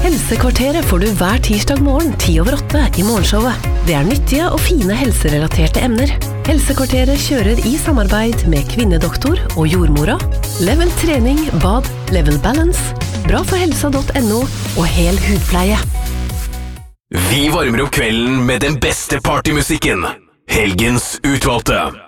Helsekvarteret får du hver tirsdag morgen 10:08 i morgenshowet. Det nyttige og fine helserelaterte emner. Helsekvarteret kjører i samarbeid med Kvinnedoktor og Jordmora, Level Trening, Bad, Level Balance, Bra for helsa.no og Hel hudpleie. Vi varmer opp kvelden med den beste partymusikken. Helgens utvalgte.